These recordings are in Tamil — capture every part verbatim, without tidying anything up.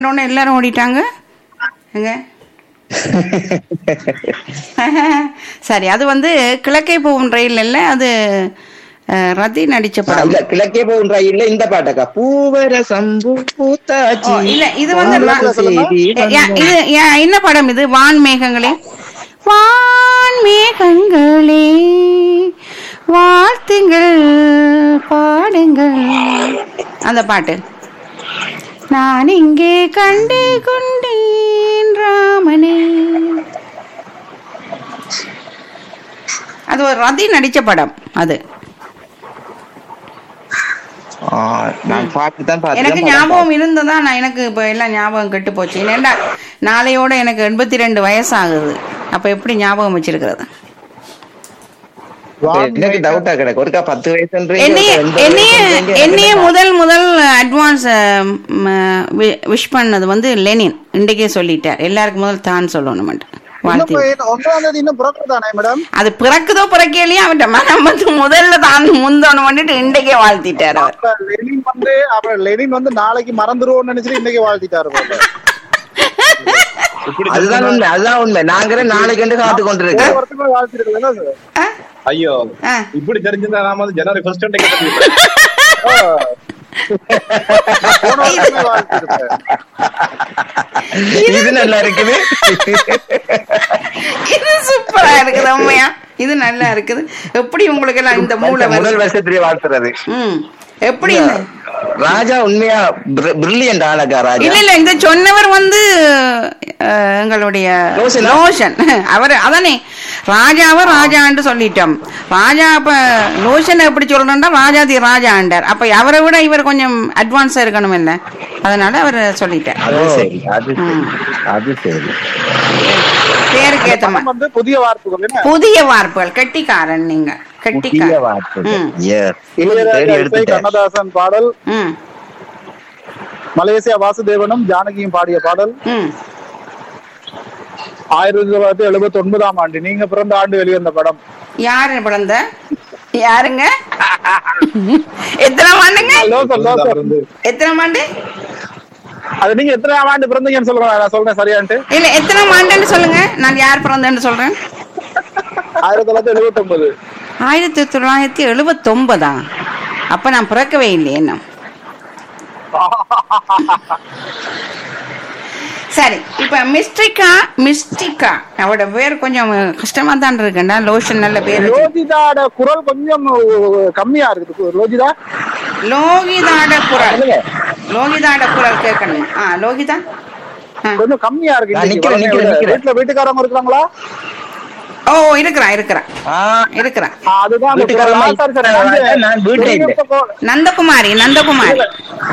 உடனே எல்லாரும் ஓடிட்டாங்க எங்க சரி, அது வந்து கிழக்கே போகும் ரயில் இல்ல, அது அஹ், ரதி நடிச்ச படம். இல்ல கிழக்கே போகின்ற இல்ல இந்த பாட்டக்கா பூவர சம்பு பூத்தாச்சி. ஓ, இல்ல இது வந்து நான்- யா- இது யா- என்ன படம் இது? வான் மேகங்களே, வான் மேகங்களே வாழ்த்துங்கள் பாடுங்கள், அந்த பாட்டு. நான் இங்கே கண்டு கொண்டேன் ராமனே. அது ஒரு ரதி நடிச்ச படம் அது. ஆ, நான் பாட்டு தான் எனக்கு பார்த்தேன். ஞாபகம் இருந்ததா, நான் எனக்கு இப்ப எல்லாம் ஞாபகம் கெட்டு போச்சு. ஏன்னா நாளையோட எனக்கு எண்பத்தி ரெண்டு வயசாகுது. அப்ப எப்படி ஞாபகம் வச்சிருக்கிறது? எனக்கு டவுட்டா கிடக்கு. ஒருக்கா பத்து வயசு என்னைய என்னைய என்னைய முதல் முதல் அட்வான்ஸ் விஷ் பண்ணது வந்து லெனின். இன்றைக்கே சொல்லிட்டார், எல்லாருக்கும் முதல் தான் சொல்லணும். வாழ்த்து. ஒன்றாம் தேதி இன்னும் பிறக்குதானே மேடம்? அது பிறக்குதோ பிறக்கலையோ அவன் மனம் வந்து முதல்ல தான் முந்தோன்னு பண்ணிட்டு இன்றைக்கே வாழ்த்திட்டார் அவர். அப்ப லெனின் வந்து அப்ப லெனின் வந்து நாளைக்கு மறந்துருவோம்னு நினைச்சிட்டு இன்னைக்கு வாழ்த்திட்டாரு போல. அதுதான் உண்மை, அதுதான் உண்மை. நாங்களே நாளைக்கு கண்டு காத்து கொண்டிருக்கோம். ஒரு வருஷமா வாழ்த்திருக்கீங்களா சார்? ஆ? ஐயோ, ஆ. இப்படி தெரிஞ்சிருந்தா நாம வந்து ஜனவரி ஃபர்ஸ்ட் போன வருஷமே வாழ்த்திருப்பேன். இது நல்லா இருக்குது. இது சூப்பரா இருக்குது உண்மையா. இது நல்லா இருக்குது. எப்படி உங்களுக்கு எல்லாம் இந்த மூளை முதல் வருது? வருஷத்துலயே வாழ்த்துறது. ம், எப்படி இந்த- ராஜா உண்மையா பிரில்லியன்ட் ஆளக்கா ராஜா. இல்ல இல்ல, இந்த சொன்னவர் வந்து அஹ், எங்களுடைய லோஷனா? லோஷன். அவர் அதானே ராஜாவை ராஜான்னு சொல்லிட்டோம். ராஜா அப்ப லோஷன் எப்படி சொல்றோம்னா ராஜாதி ராஜாண்டார். அப்ப அவரை விட இவர் கொஞ்சம் அட்வான்ஸா இருக்கணும் இல்ல, அதனால அவர் சொல்லிட்டார். அது சரி, அது சரி, அது சரி. பேருக்கு ஏத்த படம் மாதிரி வந்து புதிய வார்ப்புகள் என்ன? புதிய வார்ப்புகள். கெட்டிக்காரன் நீங்க, புதிய கெட்டிக்காரன். வார்த்தைகள். ம். Yes. இளையராஜா தேடி இசை, எடுத்துட்டேன். கண்ணதாசன் பாடல், ம் மலேசியா வாசுதேவனும் ஜானகியும் பாடிய பாடல், ம் ஆயிரத்தி தொள்ளாயிரத்தி எழுபத்தி ஒன்பதாம் ஆண்டு நீங்க பிறந்த ஆண்டு வெளிவந்த படம். யாரு பிறந்த யாருங்க? எத்தனை ஆண்டுங்க? லோசல், லோசல். எத்தனை ஆண்டு? அது நீங்க எத்தனாம் ஆண்டு பிறந்தீங்கன்னு சொல்லுங்க, நான் சொல்றேன் சரியான்ட்டு. இல்ல எத்தனை ஆண்டுன்னு சொல்லுங்க, நான் யார் பிறந்தேன்னு சொல்றேன். ஆயிரத்தி தொள்ளாயிரத்தி எழுபத்தி ஒன்பது. ஆயிரத்தி தொள்ளாயிரத்தி எழுபத்தி ஒன்பதா? அப்ப நான் பிறக்கவே இல்லை என்ன. சரி, இப்ப மிஸ்டிகா மிஸ்டிகா அவட பேர் கொஞ்சம் கஷ்டமா தான் இருக்குண்டா. லோஷன் நல்ல பேர். லோகிதாட குரல் கொஞ்சம் கம்மியா இருக்குது. லோகிதா லோகிதாட குரல், லோகிதாட குரல் கேட்கணும். ஆ லோகிதா ஆ. கொஞ்சம் கம்மியா இருக்கு. நான் இன்னைக்கு நிக்கிறேன், நிக்கிறேன், நிக்கிறேன். வீட்டுல வீட்டுக்காரங்க இருக்கிறாங்களா? ஓ இருக்கிறா இருக்கிறா ஆ, இருக்கிறா. ஆ, அதுதான் அந்த வீட்டுக்காரமா குரல். சரி, சரி, ராஜா, வந்து நான் வீட்டுல இல்லை. நந்தகுமாரி, நந்தகுமாரி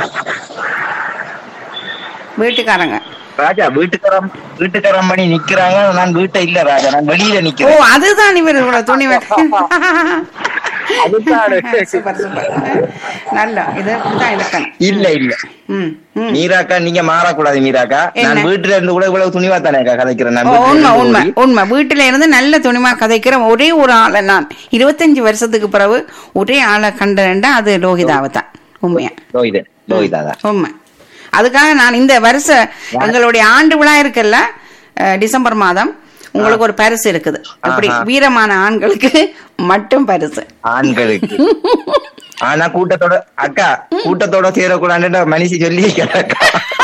வீட்டுக்காரங்க. ராஜா வீட்டுக்காரம் வீட்டுக்காரம் பண்ணி நிக்கிறாங்க. நான் வீட்டை இல்ல ராஜா, நான் வெளியில ஓ நிக்கிறேன். அதுதான் இவர் இவ்வளவு துணி வெட்ட. அதுதான் சூப்பர் சூப்பர். நல்ல இது தான் இருக்கணும். இல்ல இல்ல ம் ம். மீராக்கா, நீங்க மாறக்கூடாது மீராக்கா. நான் என்ன? வீட்டுல இருந்து கூட இவ்வளவு துணிவா தானே கதைக்கிறேன். நான் ஓ, வீட்டுல உண்மை இருந்து உண்மை ஓடி. உண்மை. வீட்டுல இருந்து நல்ல துணிமா கதைக்கிற ஒரே ஒரு ஆளை நான் இருபத்தஞ்சு வருஷத்துக்கு பிறகு ஒரே ஆளை கண்டேன்டா அது லோகிதாவை தான். உண்மையா லோகிதா, லோகிதா தான். உண்மை. அதுக்காக நான் இந்த வருஷ எங்களுடைய ஆண்டு விழா இருக்குல்ல, அஹ், டிசம்பர் மாதம், உங்களுக்கு ஒரு பரிசு இருக்குது. அப்படி ஆஹா. வீரமான ஆண்களுக்கு மட்டும் பரிசு. ஆண்களுக்கு. ஆனா கூட்டத்தோட அக்கா கூட்டத்தோட சேரக்கூடாதுன்ற மனுஷி சொல்லி அக்கா.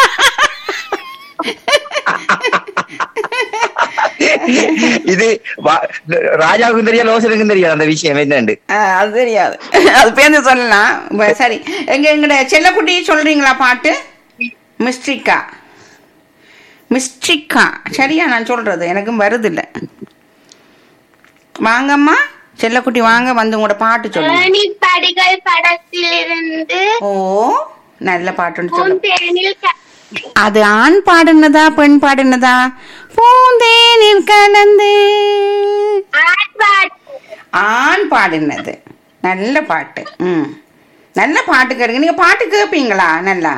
இது வா- ராஜாவுக்கும் தெரியும், லோசனுக்கும் தெரியாது அந்த விஷயம் என்னண்டு. அஹ், அது தெரியாது. அது பேருந்து சொல்லலாம். ப- சரி, எங்க எங்கட செல்லக்குட்டி சொல்றீங்களா பாட்டு? மிஸ்ட்ரிக்கா மிஸ்ட்ரிக்கா சரியா நான் சொல்றது? எனக்கும் வருது இல்ல. வாங்கம்மா செல்லக்குட்டி, வாங்க வந்து உங்களோட பாட்டு சொல்லுங்க. ஏணிப்படிகள் படத்திலிருந்து ஓ நல்ல பாட்டுன்னு சொல்லுங்க. பூந்தேனில் க- அது ஆண் பாடுனதா பெண் பாடுனதா? பூந்தேனில் கலந்து ஆர்ப்பாட்டம். ஆண் பாடினது. நல்ல பாட்டு. ம் நல்ல பாட்டு கேட்குங்க. நீங்க பாட்டு கேட்பீங்களா? நல்லா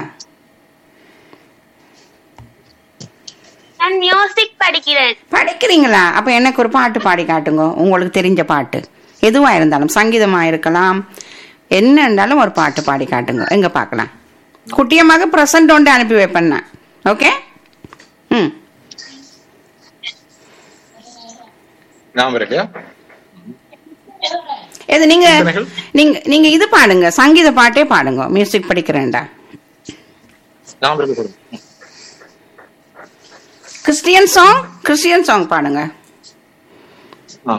நான் மியூசிக் படிக்கிறேன். படிக்கிறீங்களா? அப்ப எனக்கு ஒரு பாட்டு பாடி காட்டுங்க, உங்களுக்கு தெரிஞ்ச பாட்டு. எதுவா இருந்தாலும், சங்கீதமா இருக்கலாம், என்ன இருந்தாலும் ஒரு பாட்டு பாடி காட்டுங்க. எங்க பார்க்கலாம். குட்டியமாக பிரசன்ட் ஒன்று அனுப்பி வைப்பேன் நான். ஓகே. ம் ஞாபகம் இருக்கு. இது நீங்க சிந்தனைகள்? நீங்க நீங்க இது பாடுங்க, சங்கீத பாட்டே பாடுங்க. மியூசிக் படிக்கிறேன்டா. ஞாபகம் இருக்கு கொடுங்க. கிறிஸ்டியன் சாங், கிறிஸ்டியன் சாங் பாடுங்க. ஆ.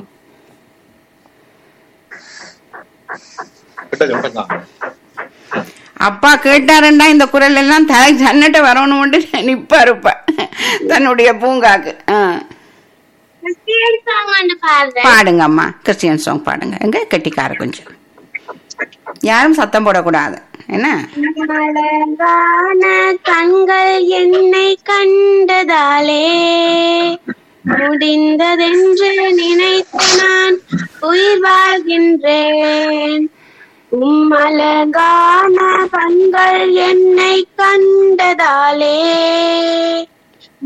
கிட்ட ஜம்பா. அப்பா கேட்டாருண்டா இந்த குரல் எல்லாம் தலை ஜன்னட்ட வரணும்னு நிப்பா இருப்ப தன்னுடைய பூங்காக்கு. ஆ. கிறிஸ்டியன் சாங் வந்து பாடுறேன். பாடுங்க அம்மா, கிறிஸ்டியன் சாங் பாடுங்க. எங்க கெட்டிக்கார கொஞ்சம் யாரும் சத்தம் போடக்கூடாது என்ன. அழகான கண்கள் என்னை கண்டதாலே முடிந்ததென்று நினைத்து நான் உயிர் வாழ்கின்றேன். உம் அழகான கண்கள் என்னை கண்டதாலே